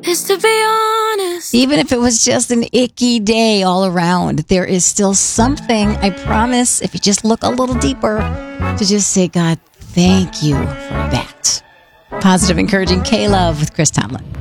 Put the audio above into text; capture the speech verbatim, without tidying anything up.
Cause to be honest, even if it was just an icky day all around, there is still something, I promise, if you just look a little deeper, to just say, God, thank you for that. Positive, encouraging K-Love with Chris Tomlin.